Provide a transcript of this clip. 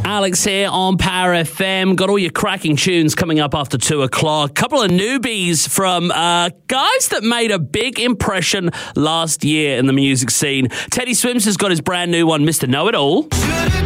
Alex here on Power FM. Got all your cracking tunes coming up after 2 o'clock. Couple of newbies from guys that made a big impression last year in the music scene. Teddy Swims has got his brand new one, Mr. Know-It-All.